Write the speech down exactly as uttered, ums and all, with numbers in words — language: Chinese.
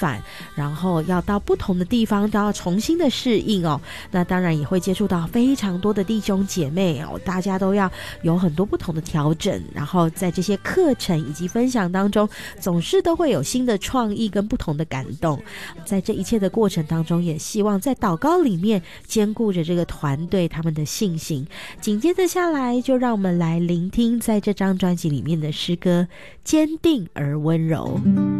返，然后要到不同的地方都要重新的适应哦。那当然也会接触到非常多的弟兄姐妹哦，大家都要有很多不同的调整，然后在这些课程以及分享当中，总是都会有新的创意跟不同的感动。在这一切的过程当中，也希望在祷告里面兼顾着这个团队他们的信心。紧接着下来，就让我们来聆听在这张专辑里面的诗歌《坚定而温柔》。